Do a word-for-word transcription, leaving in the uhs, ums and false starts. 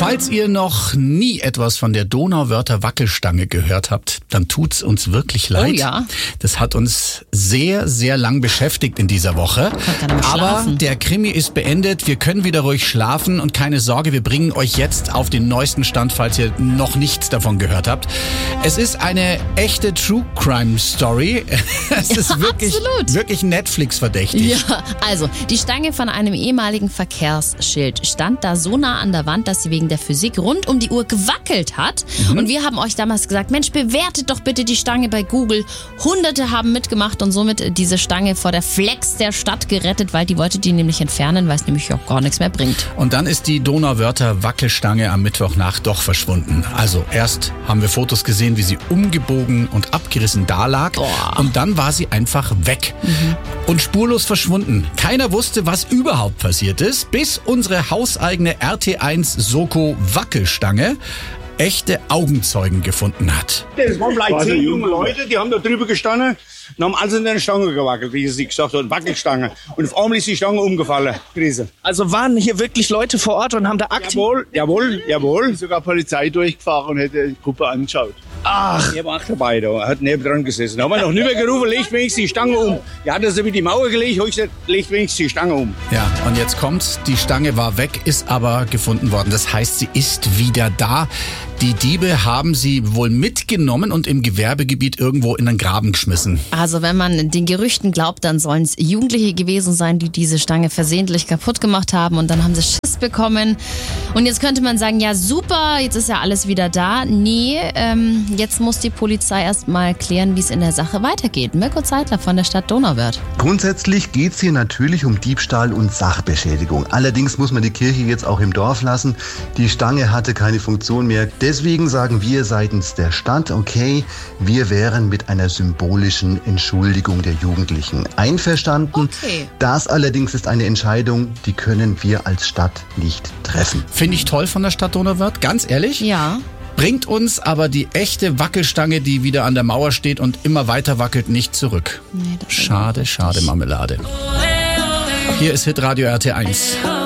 Falls ihr noch nie etwas von der Donauwörther Wackelstange gehört habt, dann tut's uns wirklich leid. Oh ja. Das hat uns sehr, sehr lang beschäftigt in dieser Woche. Aber der Krimi ist beendet. Wir können wieder ruhig schlafen und keine Sorge, wir bringen euch jetzt auf den neuesten Stand, falls ihr noch nichts davon gehört habt. Es ist eine echte True Crime Story. Es Ja, ist wirklich, absolut. wirklich Netflix-verdächtig. Ja, also die Stange von einem ehemaligen Verkehrsschild stand da so nah an der Wand, dass sie wegen der Physik rund um die Uhr gewackelt hat. Mhm. Und wir haben euch damals gesagt, Mensch, bewertet doch bitte die Stange bei Google. Hunderte haben mitgemacht und somit diese Stange vor der Flex der Stadt gerettet, weil die wollte die nämlich entfernen, weil es nämlich auch gar nichts mehr bringt. Und dann ist die Donauwörther Wackelstange am Mittwochnacht doch verschwunden. Also erst haben wir Fotos gesehen, wie sie umgebogen und abgerissen dalag. Boah. Und dann war sie einfach weg. Mhm. Und spurlos verschwunden. Keiner wusste, was überhaupt passiert ist, bis unsere hauseigene R T eins Soko Wackelstange echte Augenzeugen gefunden hat. Das waren vielleicht zehn junge Leute, die haben da drüber gestanden und haben alles in der Stange gewackelt, wie sie gesagt hat, Wackelstange. Und auf einmal ist die Stange umgefallen. Krise. Also waren hier wirklich Leute vor Ort und haben da aktiv... Jawohl, jawohl, jawohl. Ist sogar Polizei durchgefahren und hätte die Gruppe angeschaut. Ach, ich war auch dabei, da hat neben dran gesessen. Da haben wir noch nicht mehr gerufen, legt wenigstens die Stange um. Ja, hat er sie mit die Mauer gelegt, habe ich gesagt, legt wenigstens die Stange um. Ja, und jetzt kommt's, die Stange war weg, ist aber gefunden worden. Das heißt, sie ist wieder da. Die Diebe haben sie wohl mitgenommen und im Gewerbegebiet irgendwo in einen Graben geschmissen. Also wenn man den Gerüchten glaubt, dann sollen es Jugendliche gewesen sein, die diese Stange versehentlich kaputt gemacht haben und dann haben sie Schiss bekommen. Und jetzt könnte man sagen, ja super, jetzt ist ja alles wieder da. Nee, ähm, jetzt muss die Polizei erst mal klären, wie es in der Sache weitergeht. Mirko Zeitler von der Stadt Donauwörth. Grundsätzlich geht es hier natürlich um Diebstahl und Sachbeschädigung. Allerdings muss man die Kirche jetzt auch im Dorf lassen. Die Stange hatte keine Funktion mehr. Deswegen sagen wir seitens der Stadt, okay, wir wären mit einer symbolischen Entschuldigung der Jugendlichen einverstanden. Okay. Das allerdings ist eine Entscheidung, die können wir als Stadt nicht treffen. Finde ich toll von der Stadt Donauwörth, ganz ehrlich. Ja. Bringt uns aber die echte Wackelstange, die wieder an der Mauer steht und immer weiter wackelt, nicht zurück. Nee, das Schade, schade Marmelade. Hier ist Hitradio R T eins.